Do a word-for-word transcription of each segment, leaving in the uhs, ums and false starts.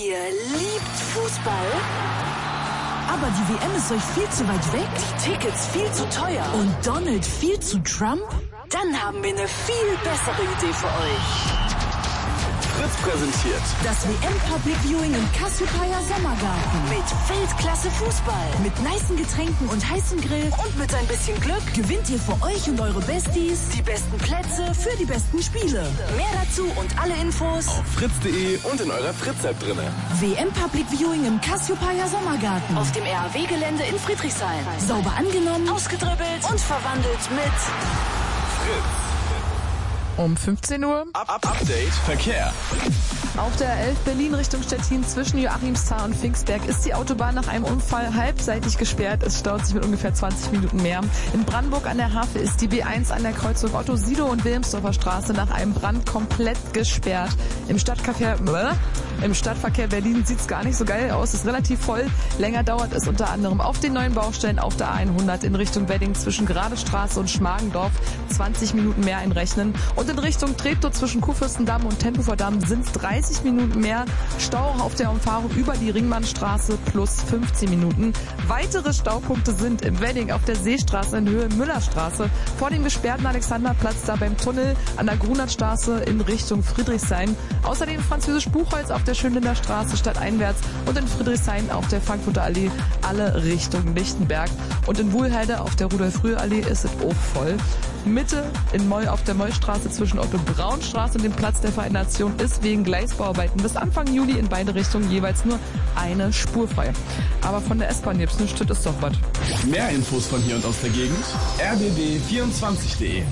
Ihr liebt Fußball? Aber die W M ist euch viel zu weit weg? Die Tickets viel zu teuer? Und Donald viel zu Trump? Dann haben wir eine viel bessere Idee für euch. Fritz präsentiert das W M Public Viewing im Cassiopeia Sommergarten. Mit Weltklasse Fußball. Mit nicen Getränken und heißem Grill. Und mit ein bisschen Glück gewinnt ihr für euch und eure Besties die besten Plätze für die besten Spiele. Mehr dazu und alle Infos auf fritz punkt de und in eurer Fritz-App drinne. W M Public Viewing im Cassiopeia Sommergarten. Auf dem R A W-Gelände in Friedrichshain. Sauber angenommen, ausgedribbelt und verwandelt mit Fritz. Um fünfzehn Uhr. Up, up, Update Verkehr. Auf der elf Berlin Richtung Stettin zwischen Joachimsthal und Pfingstberg ist die Autobahn nach einem Unfall halbseitig gesperrt. Es staut sich mit ungefähr zwanzig Minuten mehr. In Brandenburg an der Havel ist die B eins an der Kreuzung Otto Sido und Wilhelmsdorfer Straße nach einem Brand komplett gesperrt. Im Stadtverkehr, äh, im Stadtverkehr Berlin sieht's gar nicht so geil aus. Es ist relativ voll. Länger dauert es unter anderem auf den neuen Baustellen auf der A hundert in Richtung Wedding zwischen Geradestraße und Schmargendorf. zwanzig Minuten mehr einrechnen. Und in Richtung Treptow zwischen Kurfürstendamm und Tempelhofer Damm sind es dreißig Minuten mehr. Stau auf der Umfahrung über die Ringmannstraße plus fünfzehn Minuten. Weitere Staupunkte sind im Wedding auf der Seestraße in Höhe Müllerstraße, vor dem gesperrten Alexanderplatz da beim Tunnel an der Grunert-Straße in Richtung Friedrichshain. Außerdem Französisch Buchholz auf der Schönlinder Straße stadteinwärts und in Friedrichshain auf der Frankfurter Allee alle Richtung Lichtenberg. Und in Wuhlheide auf der Rudolf-Rühr-Allee ist es auch voll. Mitte in Moll auf der Mollstraße zwischen Otto-Braun-Straße und dem Platz der Vereinten Nationen ist wegen Gleisbauarbeiten bis Anfang Juli in beide Richtungen jeweils nur eine Spur frei. Aber von der S-Bahn gibt's nichts, das ist doch was. Mehr Infos von hier und aus der Gegend r b b vierundzwanzig punkt de.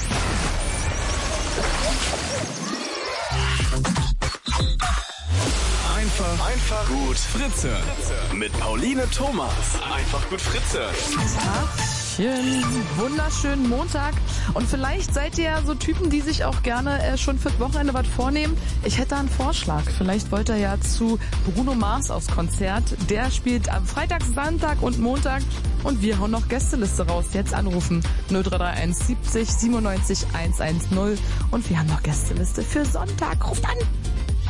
Einfach, einfach gut Fritz hören. Mit Pauline Thomas. Einfach gut Fritz hören. Wunderschönen Montag. Und vielleicht seid ihr ja so Typen, die sich auch gerne äh, schon fürs Wochenende was vornehmen. Ich hätte da einen Vorschlag. Vielleicht wollt ihr ja zu Bruno Mars aufs Konzert. Der spielt am Freitag, Sonntag und Montag. Und wir hauen noch Gästeliste raus. Jetzt anrufen. null drei drei eins siebzig siebenundneunzig hundertzehn. Und wir haben noch Gästeliste für Sonntag. Ruft an!